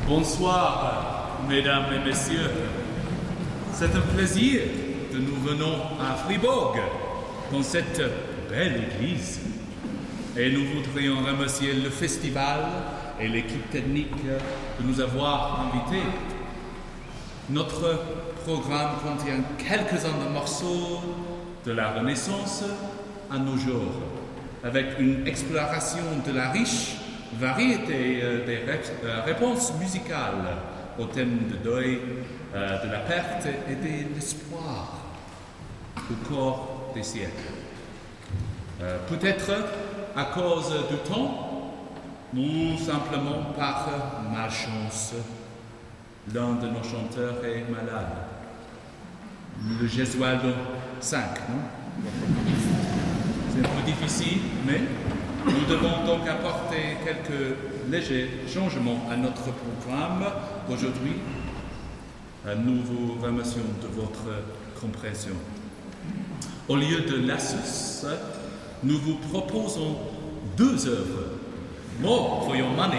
Bonsoir, mesdames et messieurs. C'est un plaisir que nous venons à Fribourg, dans cette belle église. Et nous voudrions remercier le festival et l'équipe technique de nous avoir invités. Notre programme contient quelques-uns des morceaux de la Renaissance à nos jours, avec une exploration de la riche variété des réponses musicales au thème de deuil, de la perte et de l'espoir au cours des siècles. Peut-être à cause du temps, ou simplement par malchance, l'un de nos chanteurs est malade. Le Gesualdo 5, non? C'est un peu difficile, mais nous devons donc apporter quelques légers changements à notre programme aujourd'hui. Nous vous remercions de votre compréhension. Au lieu de Lassus, nous vous proposons 2 œuvres, More for Your Money,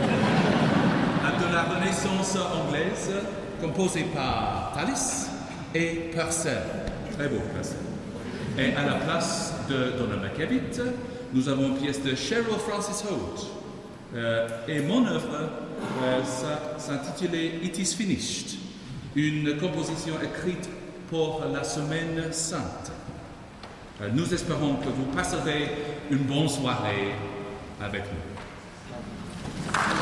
de la Renaissance anglaise, composée par Tallis et Purcell. Très beau, Purcell. Et à la place de Donna McKevitt, nous avons une pièce de Cheryl Francis Holt. Et mon œuvre s'intitulait It is Finished, une composition écrite pour la Semaine Sainte. Nous espérons que vous passerez une bonne soirée avec nous.